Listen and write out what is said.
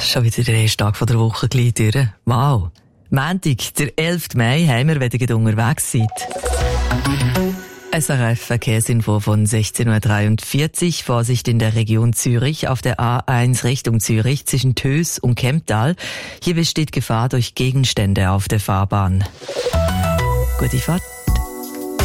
schon wieder der erste Tag der Woche gleich durch. Wow. Montag, der 11. Mai, haben wir, wenn ihr unterwegs seid. SRF-Verkehrsinfo von 16.43 Uhr. Vorsicht in der Region Zürich auf der A1 Richtung Zürich zwischen Tös und Kemptal. Hier besteht Gefahr durch Gegenstände auf der Fahrbahn. Gute Fahrt.